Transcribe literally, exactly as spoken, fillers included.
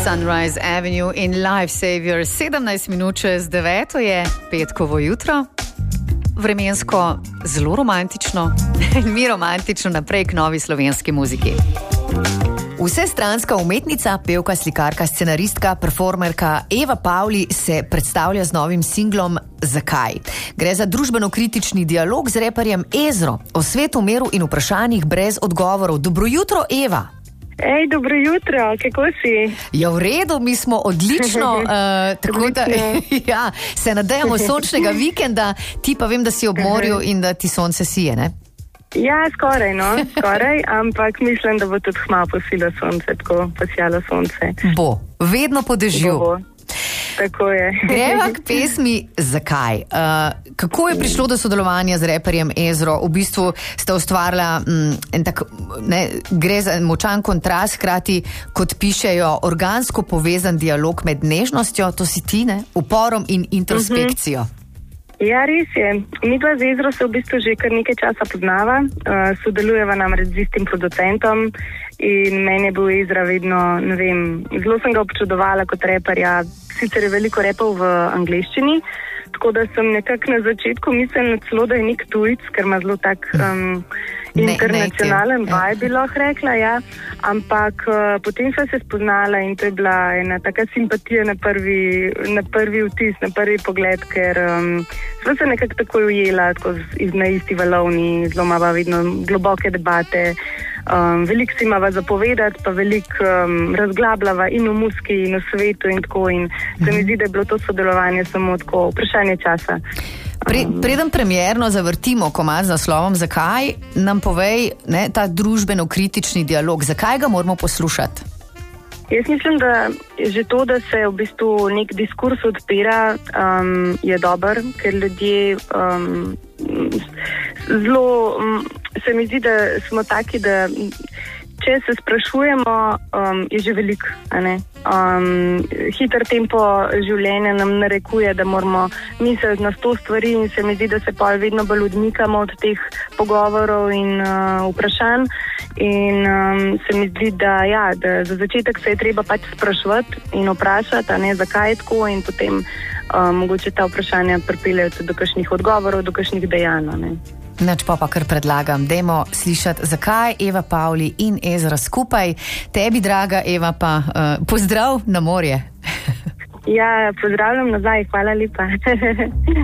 Sunrise Avenue in Lifesaver. sedemnajst minut čez deveto je petkovo jutro. Vremensko zelo romantično in mi romantično naprej k novi slovenski muziki. Vsestranska umetnica, pevka, slikarka, scenaristka, performerka Eva Pavli se predstavlja z novim singlom Zakaj. Gre za družbeno-kritični dialog z reperjem Ezro o svetu, miru in vprašanjih brez odgovorov. Dobro jutro, Eva. Ej, dobro jutro, kako si? Ja, v redu, mi smo odlično, uh, tako da ja, se nadejamo sončnega vikenda, ti pa vem, da si ob morju in da ti sonce sije, ne? Ja, skoraj, no, skoraj, ampak mislim, da bo tudi hmalo posilo sonce, tako posijalo sonce. Bo, vedno po dežju. Bo, tako je. Greva k pesmi Zakaj. Uh, kako je prišlo do sodelovanja z reperjem Ezro? V bistvu ste ustvarila mm, en tak, ne, gre za močan kontrast, hkrati, kot pišejo, organsko povezan dialog med nežnostjo, to si ti, ne, uporom in introspekcijo. Uh-huh. Ja, res je. Midva z Ezro se v bistvu že kar nekaj časa poznava, uh, sodelujeva namreč z istim producentom in meni je bil Ezra vedno, ne vem, zelo sem ga občudovala kot reperja, sicer je veliko repov v angleščini, tako da sem nekako na začetku mislila celo, da je nek tujc, ker ima zelo tak um, internacionalen vibe, bi lahko rekla, ja. Ampak uh, potem sva se spoznala in to je bila ena taka simpatija na prvi, na prvi vtis, na prvi pogled, ker um, sva se nekako takoj ujela, tako iz, na isti valovni, zelo imava vedno globoke debate. Um, veliko si imava zapovedati, pa veliko um, razglabljava in v muziki, in v svetu in tako. In se mi zdi, da je bilo to sodelovanje samo tako vprašanje časa. Pre, preden premierno zavrtimo komad z naslovom Zakaj, nam povej, ne, ta družbeno-kritični dialog. Zakaj ga moramo poslušati? Jaz mislim, da že to, da se v bistvu nek diskurs odpira, um, je dober, ker ljudje um, zelo, um, se mi zdi, da smo taki, da če se sprašujemo, um, je že veliko, a ne? Um, hiter tempo življenja nam narekuje, da moramo misliti na sto stvari in se mi zdi, da se pa vedno bolj odmikamo od teh pogovorov in uh, vprašanj in um, se mi zdi, da, ja, da za začetek se je treba pač spraševati in vprašati, a ne, zakaj je tako in potem um, mogoče ta vprašanja pripeljejo do kakšnih odgovorov, do kakšnih dejanj, a ne. Nač pa pa kar predlagam, dajmo slišati Zakaj, Eva Pavli in Ezra skupaj. Tebi, draga Eva, pa uh, pozdrav na morje. Ja, pozdravljam nazaj, hvala lepa.